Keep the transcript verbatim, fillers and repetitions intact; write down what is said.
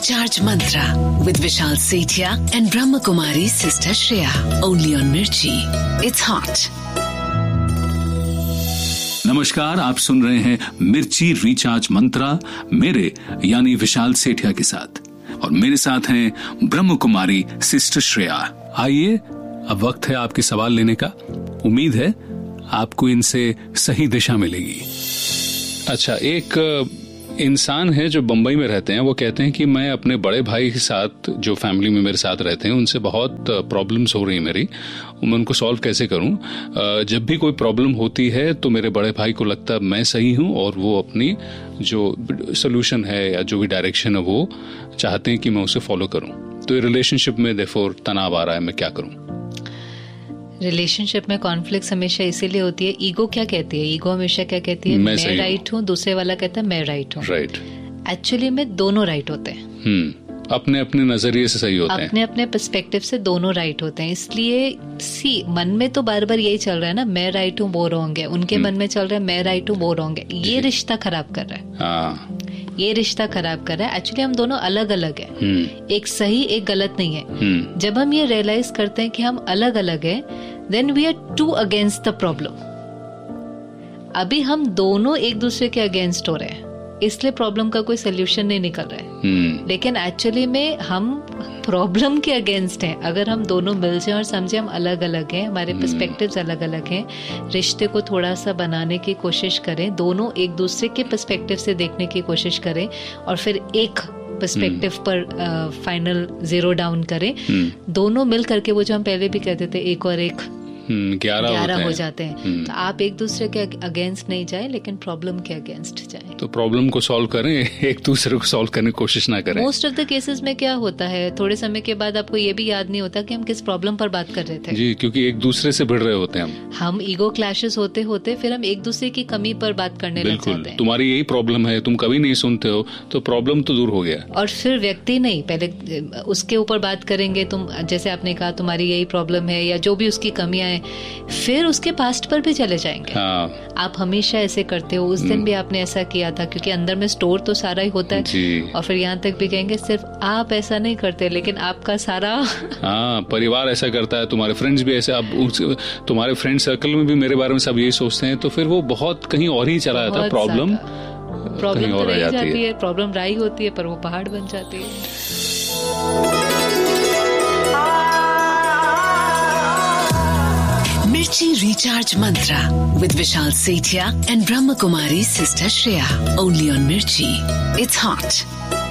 Recharge Mantra with Vishal Sethia and Brahma Kumari sister Shreya. Only on Mirchi. It's hot. नमस्कार, आप सुन रहे हैं मिर्ची रिचार्ज मंत्रा मेरे यानी विशाल सेठिया के साथ, और मेरे साथ हैं ब्रह्म कुमारी सिस्टर श्रेया। आइए, अब वक्त है आपके सवाल लेने का। उम्मीद है आपको इनसे सही दिशा मिलेगी। अच्छा, एक इंसान है जो बंबई में रहते हैं, वो कहते हैं कि मैं अपने बड़े भाई के साथ, जो फैमिली में मेरे साथ रहते हैं, उनसे बहुत प्रॉब्लम्स हो रही है मेरी, मैं उनको सॉल्व कैसे करूं। जब भी कोई प्रॉब्लम होती है तो मेरे बड़े भाई को लगता है मैं सही हूं, और वो अपनी जो सोल्यूशन है या जो भी डायरेक्शन है वो चाहते हैं कि मैं उसे फॉलो करूं। तो ये रिलेशनशिप में देयरफॉर तनाव आ रहा है, मैं क्या करूं? रिलेशनशिप में कॉन्फ्लिक्ट हमेशा इसीलिए होती है, ईगो क्या कहती है? ईगो हमेशा क्या कहती है? मैं, मैं राइट हूँ, दूसरे वाला कहता है मैं राइट हूँ। राइट। एक्चुअली में दोनों राइट होते हैं। हम्म अपने अपने नजरिए से सही होते हैं, अपने अपने पर्सपेक्टिव से दोनों राइट होते हैं। इसलिए सी मन में तो बार बार यही चल रहा है ना, मैं राइट हूँ वो रॉन्ग है, उनके मन में चल रहा है मैं राइट हूँ वो रॉन्ग है। ये रिश्ता खराब कर रहा है। हाँ, ये रिश्ता खराब कर रहा है। एक्चुअली हम दोनों अलग अलग हैं, एक सही एक गलत नहीं है। जब हम ये रियलाइज करते हैं कि हम अलग अलग हैं, then we are to against the problem. अभी हम दोनों एक दूसरे के अगेंस्ट हो रहे हैं, इसलिए प्रॉब्लम का कोई सोल्यूशन नहीं निकल रहा है। hmm. लेकिन एक्चुअली में हम प्रॉब्लम के अगेंस्ट हैं। अगर हम दोनों मिल जाए और समझे हम अलग अलग हैं, हमारे पर्सपेक्टिव्स अलग अलग हैं, रिश्ते को थोड़ा सा बनाने की कोशिश करें, दोनों एक दूसरे के पर्सपेक्टिव से देखने की कोशिश करें, और फिर एक पर्सपेक्टिव hmm. पर फाइनल जीरो डाउन करें। hmm. दोनों मिल करके, वो जो हम पहले भी कहते थे एक और एक ग्यारह ग्यारह हो जाते हैं। तो आप एक दूसरे के अगेंस्ट नहीं जाए, लेकिन प्रॉब्लम के अगेंस्ट जाए। तो प्रॉब्लम को सॉल्व करें, एक दूसरे को सॉल्व करने की कोशिश ना करें। मोस्ट ऑफ द केसेस में क्या होता है, थोड़े समय के बाद आपको ये भी याद नहीं होता कि हम किस प्रॉब्लम पर बात कर रहे थे। जी, क्योंकि एक दूसरे से भिड़ रहे होते हैं हम हम ईगो क्लैशेस होते होते फिर हम एक दूसरे की कमी पर बात करने लग जाते हैं। तुम्हारी यही प्रॉब्लम है, तुम कभी नहीं सुनते हो, तो प्रॉब्लम तो दूर हो गया। और फिर व्यक्ति नहीं, पहले उसके ऊपर बात करेंगे, तुम जैसे आपने कहा तुम्हारी यही प्रॉब्लम है, या जो भी उसकी कमियां हैं, फिर उसके पास्ट पर भी चले जाएंगे। हाँ। आप हमेशा ऐसे करते हो, उस दिन भी आपने ऐसा किया था, क्योंकि अंदर में स्टोर तो सारा ही होता है। और फिर यहाँ तक भी कहेंगे सिर्फ आप ऐसा नहीं करते, लेकिन आपका सारा हाँ परिवार ऐसा करता है, तुम्हारे फ्रेंड्स भी ऐसे, आप तुम्हारे फ्रेंड सर्कल में भी मेरे बारे में सब यही सोचते हैं, तो फिर वो बहुत कहीं और ही चला जाता है। प्रॉब्लम प्रॉब्लम तो रह जाती है, प्रॉब्लम राई होती है, पर वो पहाड़ बन जाती है। Mirchi Recharge Mantra with Vishal Sethia and Brahma Kumari sister Shreya. Only on Mirchi. It's hot.